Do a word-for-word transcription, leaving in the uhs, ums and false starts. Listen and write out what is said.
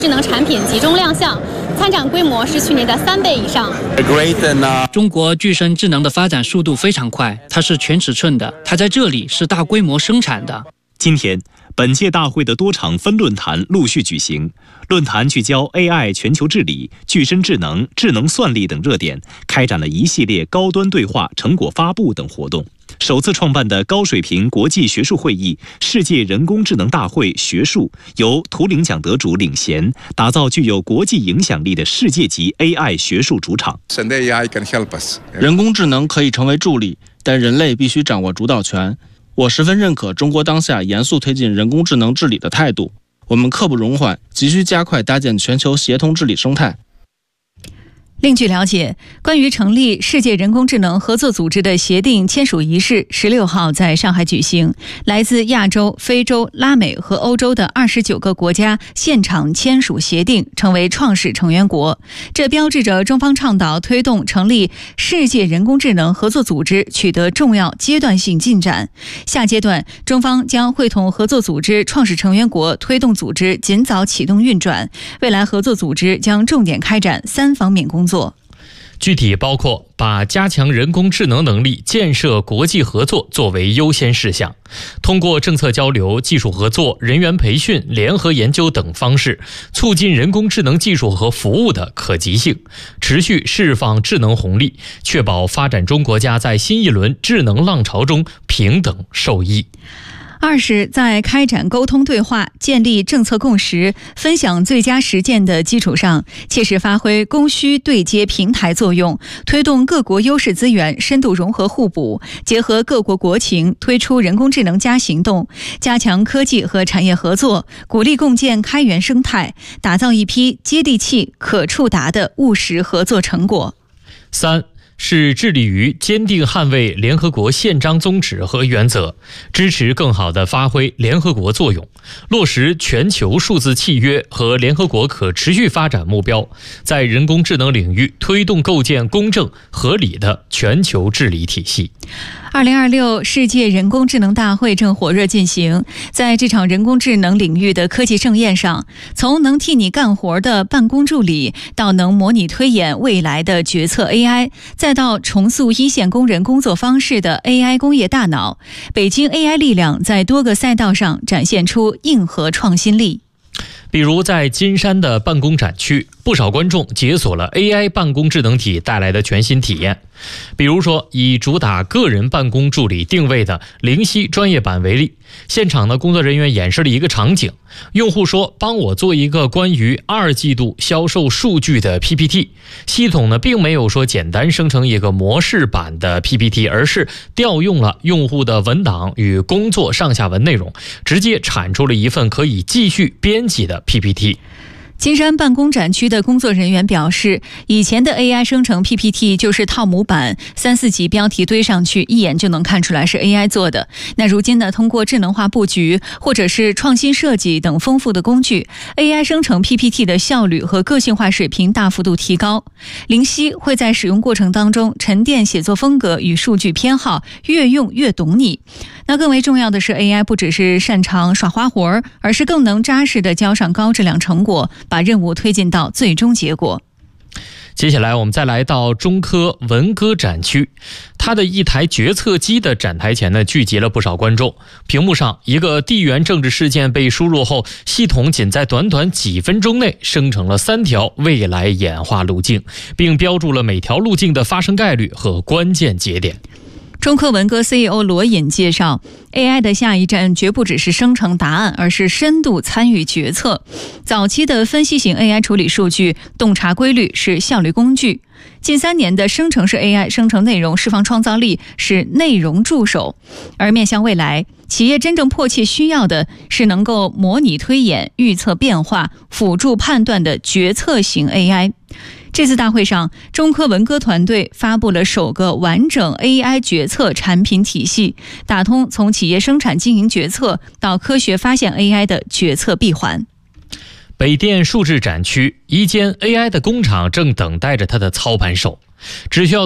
智能产品集中亮相，参展规模是去年的三倍以上。 中国具身智能的发展速度非常快，它是全尺寸的，它在这里是大规模生产的。 今天，本届大会的多场分论坛陆续举行，论坛聚焦 A I 全球治理、具身智能、智能算力等热点，开展了一系列高端对话、成果发布等活动。首次创办的高水平国际学术会议——世界人工智能大会学术，由图灵奖得主领衔，打造具有国际影响力的世界级 A I 学术主场。 人工智能可以成为助力，但人类必须掌握主导权。我十分认可中国当下严肃推进人工智能治理的态度，我们刻不容缓，急需加快搭建全球协同治理生态。 另据了解，关于成立世界人工智能合作组织的协定签署仪式十六号在上海举行，来自亚洲、非洲、拉美和欧洲的二十九个国家现场签署协定，成为创始成员国。这标志着中方倡导推动成立世界人工智能合作组织取得重要阶段性进展。下阶段，中方将会同合作组织创始成员国推动组织尽早启动运转。未来合作组织将重点开展三方面工作。 具体包括把加强人工智能能力建设国际合作作为优先事项，通过政策交流、技术合作、人员培训、联合研究等方式，促进人工智能技术和服务的可及性，持续释放智能红利，确保发展中国家在新一轮智能浪潮中平等受益。 二是在开展沟通对话、建立政策共识、分享最佳实践的基础上，切实发挥供需对接平台作用，推动各国优势资源深度融合互补，结合各国国情，推出人工智能加行动，加强科技和产业合作，鼓励共建开源生态，打造一批接地气、可触达的务实合作成果。 三是致力于坚定捍卫联合国宪章宗旨和原则，支持更好地发挥联合国作用，落实全球数字契约和联合国可持续发展目标，在人工智能领域推动构建公正合理的全球治理体系。 二零二六世界人工智能大会正火热进行，在这场人工智能领域的科技盛宴上，从能替你干活的办公助理，到能模拟推演未来的决策 A I， 再到重塑一线工人工作方式的 A I 工业大脑，北京 A I 力量在多个赛道上展现出硬核创新力。 比如在金山的办公展区，不少观众解锁了 A I 办公智能体带来的全新体验。比如说，以主打个人办公助理定位的灵犀专业版为例，现场的工作人员演示了一个场景，用户说帮我做一个关于二季度销售数据的 P P T， 系统呢并没有说简单生成一个模式版的 P P T， 而是调用了用户的文档与工作上下文内容，直接产出了一份可以继续编辑的 P P T。 金山办公展区的工作人员表示，以前的 A I 生成 P P T 就是套模板，三四级标题堆上去，一眼就能看出来是 A I 做的。那如今呢，通过智能化布局或者是创新设计等丰富的工具， A I 生成 P P T 的效率和个性化水平大幅度提高。灵犀会在使用过程当中沉淀写作风格与数据偏好，越用越懂你。那更为重要的是， A I 不只是擅长耍花活，而是更能扎实地交上高质量成果，把任务推进到最终结果。 接下来我们再来到中科文歌展区，它的一台决策机的展台前呢，聚集了不少观众。屏幕上一个地缘政治事件被输入后，系统仅在短短几分钟内生成了三条未来演化路径，并标注了每条路径的发生概率和关键节点。 中科文歌 C E O 罗隐介绍， A I 的下一站绝不只是生成答案，而是深度参与决策。早期的分析型 A I 处理数据、洞察规律是效率工具，近三年的生成式 A I 生成内容释放创造力是内容助手。而面向未来，企业真正迫切需要的是能够模拟推演、预测变化、辅助判断的决策型 A I。这次大会上，中科文歌团队发布了首个完整 A I 决策产品体系，打通从企业生产经营决策到科学发现 A I 的决策闭环。 北电数智展区，一间 A I 的工厂正等待着它的操盘手，只需要